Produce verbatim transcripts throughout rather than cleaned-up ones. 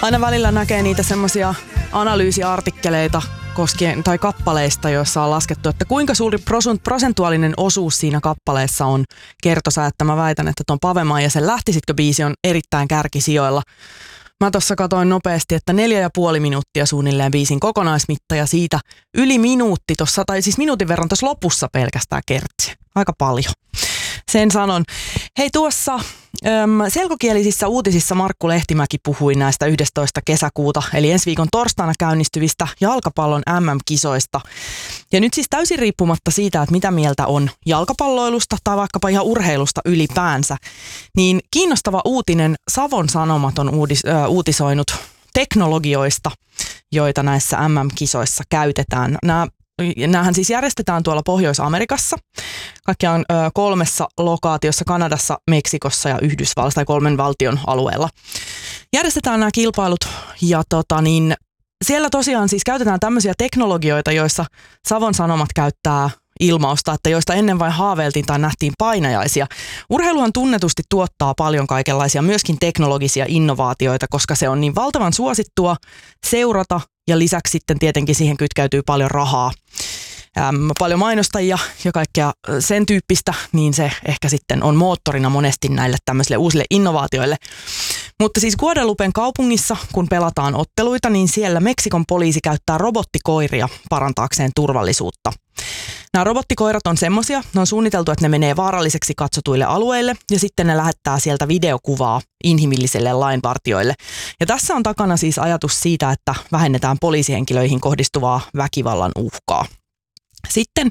Aina välillä näkee niitä semmoisia analyysiartikkeleita koskien, tai kappaleista, joissa on laskettu, että kuinka suuri prosentuaalinen osuus siinä kappaleessa on kertosäe, että mä väitän, että ton Pavema ja sen Lähtisitkö biisi on erittäin kärkisijoilla. Mä tuossa katoin nopeasti, että neljä ja puoli minuuttia suunnilleen biisin kokonaismitta ja siitä yli minuutti tuossa, tai siis minuutin verran tuossa lopussa pelkästään kertsi. Aika paljon. Sen sanon. Hei tuossa äm, selkokielisissä uutisissa Markku Lehtimäki puhui näistä yhdestoista kesäkuuta, eli ensi viikon torstaina käynnistyvistä jalkapallon äm äm-kisoista. Ja nyt siis täysin riippumatta siitä, että mitä mieltä on jalkapalloilusta tai vaikkapa ihan urheilusta ylipäänsä, niin kiinnostava uutinen Savon Sanomat on uudis, äh, uutisoinut teknologioista, joita näissä äm äm-kisoissa käytetään. Nämä Nämähän siis järjestetään tuolla Pohjois-Amerikassa, kaikkiaan ö, kolmessa lokaatiossa, Kanadassa, Meksikossa ja Yhdysvalloissa tai kolmen valtion alueella. Järjestetään nämä kilpailut ja tota, niin, siellä tosiaan siis käytetään tämmöisiä teknologioita, joissa Savon Sanomat käyttää ilmausta, että joista ennen vain haaveiltiin tai nähtiin painajaisia. Urheiluhan tunnetusti tuottaa paljon kaikenlaisia myöskin teknologisia innovaatioita, koska se on niin valtavan suosittua seurata ja lisäksi sitten tietenkin siihen kytkeytyy paljon rahaa. Ähm, paljon mainostajia ja kaikkea sen tyyppistä, niin se ehkä sitten on moottorina monesti näille tämmöisille uusille innovaatioille. Mutta siis Guadalupen kaupungissa, kun pelataan otteluita, niin siellä Meksikon poliisi käyttää robottikoiria parantaakseen turvallisuutta. Nämä robottikoirat on semmoisia, ne on suunniteltu, että ne menee vaaralliseksi katsotuille alueille ja sitten ne lähettää sieltä videokuvaa inhimillisille lainvartijoille. Ja tässä on takana siis ajatus siitä, että vähennetään poliisihenkilöihin kohdistuvaa väkivallan uhkaa. Sitten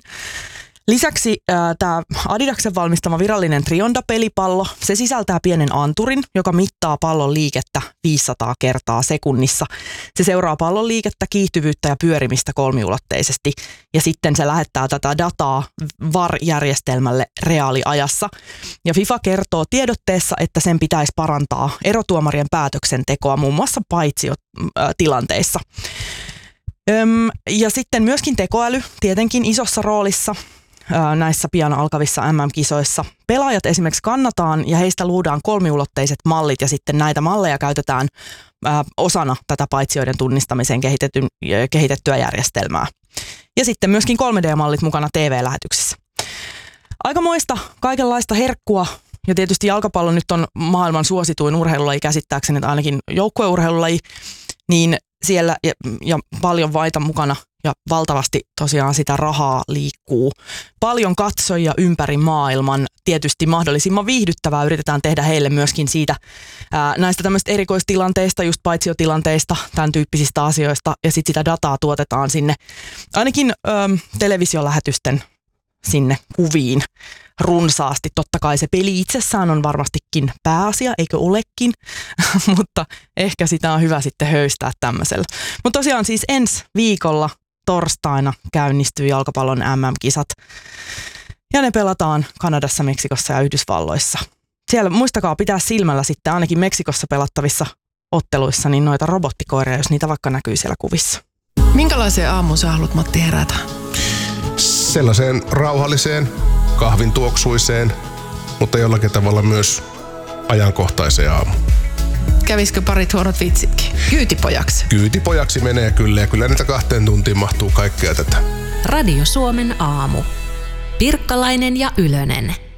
lisäksi tämä Adidaksen valmistama virallinen Trionda-pelipallo, se sisältää pienen anturin, joka mittaa pallon liikettä viisisataa kertaa sekunnissa. Se seuraa pallon liikettä, kiihtyvyyttä ja pyörimistä kolmiulotteisesti ja sitten se lähettää tätä dataa V A R-järjestelmälle reaaliajassa. Ja FIFA kertoo tiedotteessa, että sen pitäisi parantaa erotuomarien päätöksentekoa muun muassa paitsiotilanteissa. Öm, ja sitten myöskin tekoäly tietenkin isossa roolissa ää, näissä pian alkavissa äm äm-kisoissa. Pelaajat esimerkiksi kannataan ja heistä luodaan kolmiulotteiset mallit ja sitten näitä malleja käytetään ää, osana tätä paitsioiden tunnistamiseen kehitetyn, kehitettyä järjestelmää. Ja sitten myöskin kolme D-mallit mukana T V-lähetyksissä. Aikamoista kaikenlaista herkkua. Ja tietysti jalkapallo nyt on maailman suosituin urheilulaji käsittääkseni, ainakin joukkueurheilulaji, niin siellä ja, ja paljon vaita mukana ja valtavasti tosiaan sitä rahaa liikkuu. Paljon katsojia ympäri maailman, tietysti mahdollisimman viihdyttävää yritetään tehdä heille myöskin siitä ää, näistä tämmöistä erikoistilanteista, just paitsiotilanteista, tämän tyyppisistä asioista ja sitten sitä dataa tuotetaan sinne ainakin äm, televisiolähetysten sinne kuviin runsaasti. Totta kai se peli itsessään on varmastikin pääasia, eikö olekin, mutta ehkä sitä on hyvä sitten höystää tämmöisellä. Mutta tosiaan siis ensi viikolla torstaina käynnistyy jalkapallon äm äm-kisat ja ne pelataan Kanadassa, Meksikossa ja Yhdysvalloissa. Siellä muistakaa pitää silmällä sitten ainakin Meksikossa pelattavissa otteluissa niin noita robottikoiria, jos niitä vaikka näkyy siellä kuvissa. Minkälaiseen aamuun sä haluat, Matti, herätä? Sellaiseen rauhalliseen, kahvin tuoksuiseen, mutta jollakin tavalla myös ajankohtaiseen aamuun. Kävisikö parit huonot vitsitkin? Kyytipojaksi? Kyytipojaksi menee kyllä ja kyllä niitä kahteen tuntiin mahtuu kaikkea tätä. Radio Suomen aamu. Pirkkalainen ja Ylönen.